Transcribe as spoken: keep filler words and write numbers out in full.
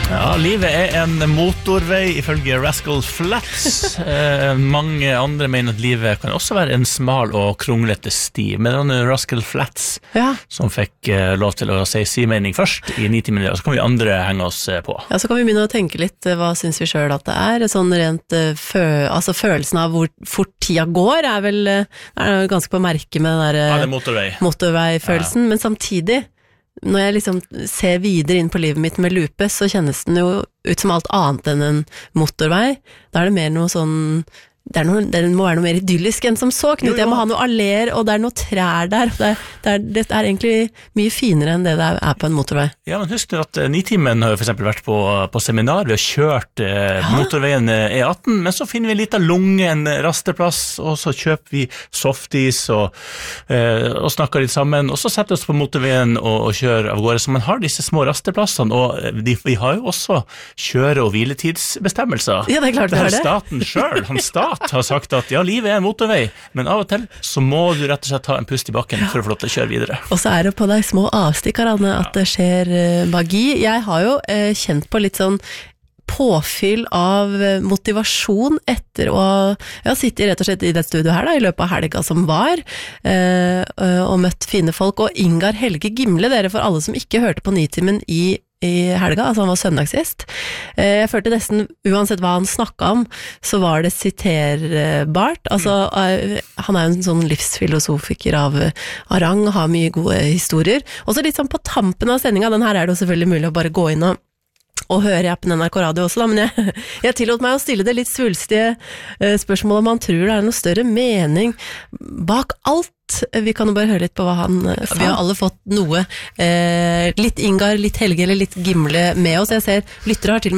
Ja, livet er en motorvei ifølge Rascal Flatts. eh, Mange andre mener at livet kan også være en smal og kronglete sti. Men det var Rascal Flatts ja. som fikk eh, lov til å si sin mening først i nitimen, og så kan vi andre henge oss eh, på. Ja, så kan vi begynne å tenke litt, hva synes vi selv at det er? Sånn rent, fø altså følelsen av hvor fort tida går er vel er ganske på merke med den der Ja, det er motorvei. motorveifølelsen, ja. Men samtidig når jeg liksom ser videre inn på livet mitt med lupe, så kjennes den jo ut som alt annet enn en motorvei. Da er det mer noe sånn, det, er noe, det må være noe mer idyllisk enn som så, Knut. Jeg må ha noe aller, og det er noe trær der. Det er, det, er, det er egentlig mye finere enn det det er på en motorvei. Ja, men husk at uh, Nitimen har jo for eksempel vært på, på seminar. Vi har kjørt uh, motorveien E atten, men så finner vi litt av lunge, en rasteplass, og så kjøper vi softis og, uh, og snakker litt sammen, og så setter vi oss på motorveien og, og kjører av gårde. Så man har disse små rasteplassene, og de, vi har jo også kjøre- og hviletidsbestemmelser. Ja, det er klart vi har det. Staten selv, han stat har sagt at ja, livet er en motorvei, men av og til så må du rett og slett ta en pust i bakken for å få lov til å kjøre videre. Og så er det på de små avstikkerne at det skjer uh, magi. Jeg har jo uh, kjent på litt sånn påfyll av motivasjon etter å ja, sitte rett og slett i det studio her da, i løpet av helga som var, uh, uh, og møtt fine folk. Og Ingar Helge Gimle, dere for alle som ikke hørte på Nitimen i i helga, altså han var søndagsgjest. Jeg følte nesten, uansett hva han snakket om, så var det siterbart. Altså, han er jo en sånn livsfilosofiker av, av rang, har mye gode historier. Og så litt sånn på tampen av sendinga, den her er det jo selvfølgelig mulig å bare gå inn og og hører jeg på N R K Radio også da, men jeg, jeg tillot meg å stille det litt svulstige uh, spørsmål om han tror det er noe større mening bak alt. Vi kan jo bare høre litt på hva han uh, sa. Vi har alle fått noe, uh, litt Ingar, litt Helge eller litt Gimle med oss. Jeg ser lyttere har til